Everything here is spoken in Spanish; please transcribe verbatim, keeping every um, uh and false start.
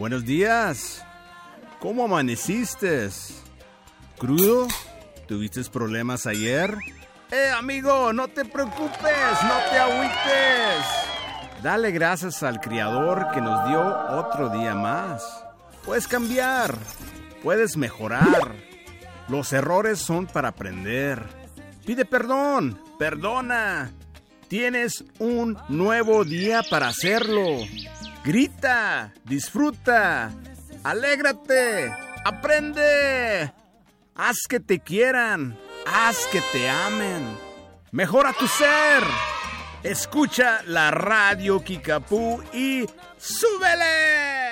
Buenos días. ¿Cómo amaneciste? ¿Crudo? ¿Tuviste problemas ayer? ¡Eh, amigo! ¡No te preocupes! ¡No te agüites! Dale gracias al Creador que nos dio otro día más. Puedes cambiar. Puedes mejorar. Los errores son para aprender. Pide perdón. Perdona. Tienes un nuevo día para hacerlo. Grita. Disfruta. Alégrate. Aprende. Haz que te quieran. Haz que te amen. Mejora tu ser. Escucha la radio Kickapoo y ¡súbele!